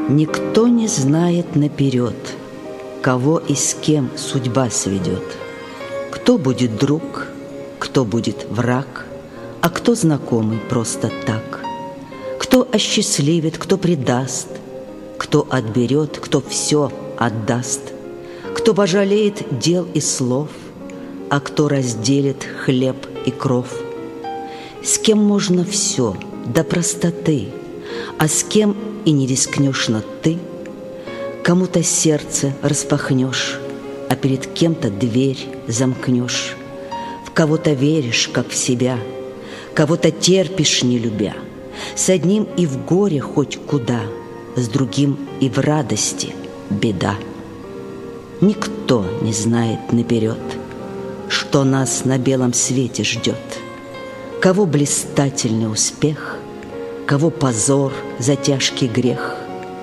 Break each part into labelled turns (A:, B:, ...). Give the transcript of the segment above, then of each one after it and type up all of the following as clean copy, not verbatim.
A: Никто не знает наперед, кого и с кем судьба сведет. Кто будет друг, кто будет враг, а кто знакомый просто так. Кто осчастливит, кто предаст, кто отберет, кто все отдаст. Кто пожалеет дел и слов, а кто разделит хлеб и кров. С кем можно все до простоты, а с кем и не рискнешь на «ты». Кому-то сердце распахнешь, а перед кем-то дверь замкнешь. В кого-то веришь, как в себя, кого-то терпишь, не любя. С одним и в горе хоть куда, с другим и в радости беда. Никто не знает наперед, что нас на белом свете ждет. Кого блистательный успех, кого позор за тяжкий грех.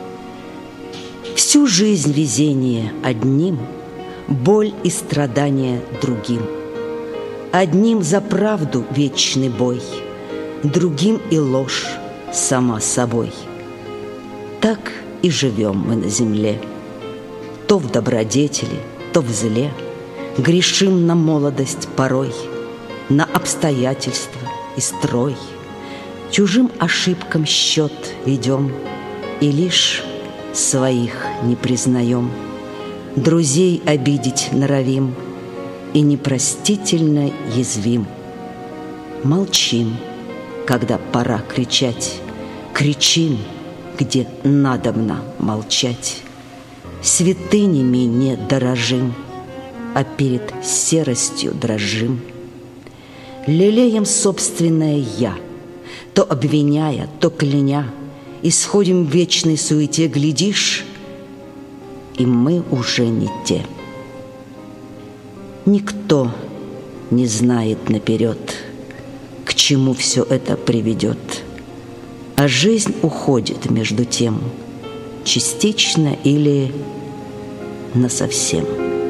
A: Всю жизнь везение одним, боль и страдания другим. Одним за правду вечный бой, другим и ложь сама собой. Так и живем мы на земле, то в добродетели, то в зле. Грешим на молодость порой, на обстоятельства и строй. Чужим ошибкам счет ведем и лишь своих не признаем. Друзей обидеть норовим и непростительно язвим. Молчим, когда пора кричать, кричим, где надобно молчать. Святынями не дорожим, а перед серостью дрожим. Лелеем собственное «я», то обвиняя, то кляня, исходим в вечной суете, глядишь, и мы уже не те. Никто не знает наперед, к чему все это приведет, а жизнь уходит между тем, частично или насовсем.